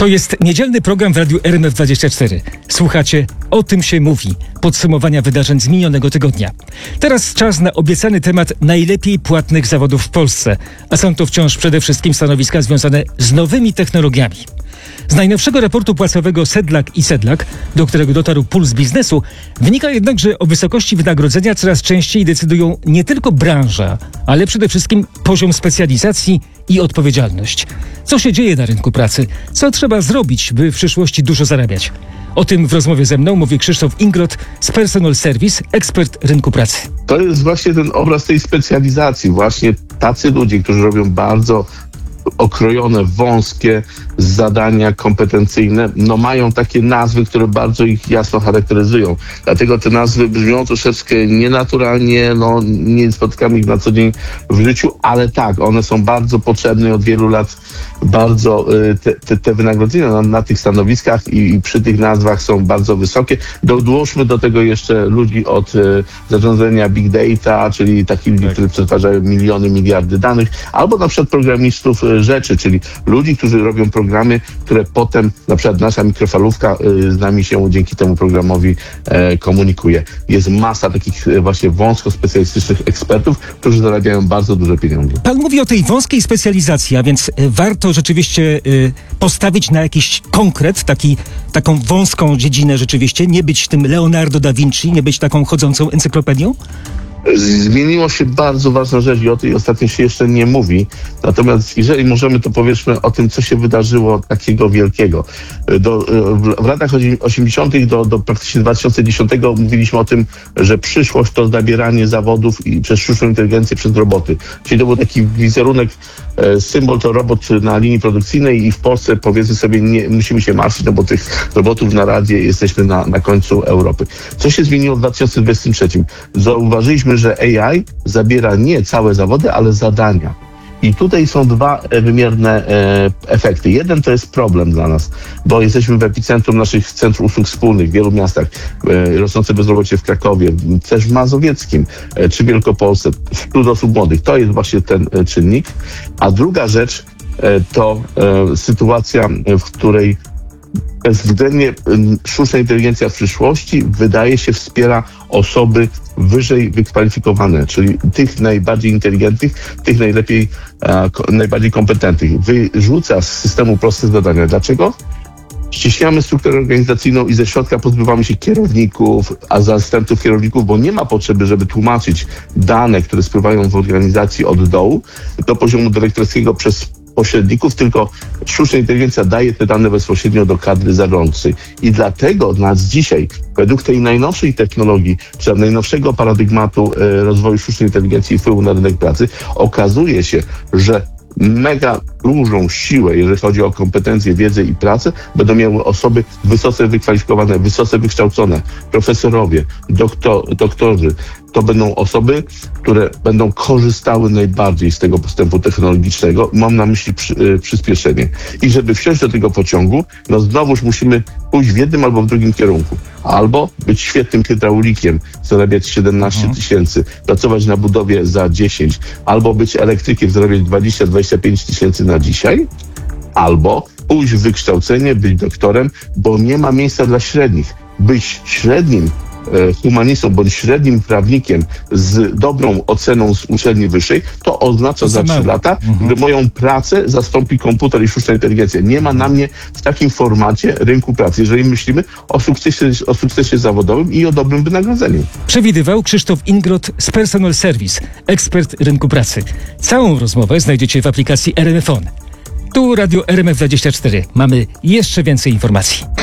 To jest niedzielny program w Radiu RMF24. Słuchacie O tym się mówi. Podsumowania wydarzeń z minionego tygodnia. Teraz czas na obiecany temat najlepiej płatnych zawodów w Polsce. A są to wciąż przede wszystkim stanowiska związane z nowymi technologiami. Z najnowszego raportu płacowego Sedlak i Sedlak, do którego dotarł Puls Biznesu, wynika jednak, że o wysokości wynagrodzenia coraz częściej decydują nie tylko branża, ale przede wszystkim poziom specjalizacji i odpowiedzialność. Co się dzieje na rynku pracy? Co trzeba zrobić, by w przyszłości dużo zarabiać? O tym w rozmowie ze mną mówi Krzysztof Ingrot z Personal Service, ekspert rynku pracy. To jest właśnie ten obraz tej specjalizacji. Właśnie tacy ludzie, którzy robią bardzo okrojone, wąskie zadania kompetencyjne, mają takie nazwy, które bardzo ich jasno charakteryzują. Dlatego te nazwy brzmią troszeczkę nienaturalnie, nie spotykamy ich na co dzień w życiu, ale tak, one są bardzo potrzebne i od wielu lat bardzo te wynagrodzenia na tych stanowiskach i przy tych nazwach są bardzo wysokie. Dołóżmy do tego jeszcze ludzi od zarządzania big data, czyli takich ludzi, którzy przetwarzają miliony, miliardy danych, albo na przykład programistów rzeczy, czyli ludzi, którzy robią programy, które potem, na przykład nasza mikrofalówka z nami się dzięki temu programowi komunikuje. Jest masa takich właśnie wąsko specjalistycznych ekspertów, którzy zarabiają bardzo duże pieniądze. Pan mówi o tej wąskiej specjalizacji, a więc warto rzeczywiście postawić na jakiś konkret, taką wąską dziedzinę rzeczywiście, nie być tym Leonardo da Vinci, nie być taką chodzącą encyklopedią? Zmieniło się bardzo ważna rzecz i o tej ostatnio się jeszcze nie mówi. Natomiast jeżeli możemy, to powiedzmy o tym, co się wydarzyło takiego wielkiego. W latach 80. do praktycznie 2010 mówiliśmy o tym, że przyszłość to zabieranie zawodów i przez sztuczną inteligencję przez roboty. Czyli to był taki wizerunek, symbol to robot na linii produkcyjnej i w Polsce, powiedzmy sobie, nie musimy się martwić, bo tych robotów na razie jesteśmy na końcu Europy. Co się zmieniło w 2023? Zauważyliśmy, że AI zabiera nie całe zawody, ale zadania. I tutaj są dwa wymierne efekty. Jeden to jest problem dla nas, bo jesteśmy w epicentrum naszych centrów usług wspólnych w wielu miastach. Rosnące bezrobocie w Krakowie, też w Mazowieckim, czy Wielkopolsce, wśród osób młodych. To jest właśnie ten czynnik. A druga rzecz to sytuacja, w której bezwzględnie sztuczna inteligencja w przyszłości wydaje się wspiera osoby wyżej wykwalifikowane, czyli tych najbardziej inteligentnych, tych najbardziej kompetentnych. Wyrzuca z systemu proste zadania. Dlaczego? Ściśniamy strukturę organizacyjną i ze środka pozbywamy się kierowników, a zastępców kierowników, bo nie ma potrzeby, żeby tłumaczyć dane, które spływają w organizacji od dołu do poziomu dyrektorskiego przez pośredników, tylko sztuczna inteligencja daje te dane bezpośrednio do kadry zarządcy. I dlatego nas dzisiaj, według tej najnowszej technologii, czy najnowszego paradygmatu rozwoju sztucznej inteligencji i wpływu na rynek pracy, okazuje się, że mega dużą siłę, jeżeli chodzi o kompetencje, wiedzę i pracę, będą miały osoby wysoce wykwalifikowane, wysoce wykształcone, profesorowie, doktorzy. To będą osoby, które będą korzystały najbardziej z tego postępu technologicznego. Mam na myśli przyspieszenie. I żeby wsiąść do tego pociągu, znowuż musimy pójść w jednym albo w drugim kierunku. Albo być świetnym hydraulikiem, zarabiać 17 tysięcy, pracować na budowie za 10, albo być elektrykiem, zarabiać 20-25 tysięcy na dzisiaj, albo pójść w wykształcenie, być doktorem, bo nie ma miejsca dla średnich. Być średnim humanistą bądź średnim prawnikiem z dobrą oceną z uczelni wyższej, to oznacza za 3 lata, że moją pracę zastąpi komputer i sztuczna inteligencja. Nie ma na mnie w takim formacie rynku pracy, jeżeli myślimy o sukcesie zawodowym i o dobrym wynagrodzeniu. Przewidywał Krzysztof Ingrot z Personal Service, ekspert rynku pracy. Całą rozmowę znajdziecie w aplikacji RMF On. Tu Radio RMF24. Mamy jeszcze więcej informacji.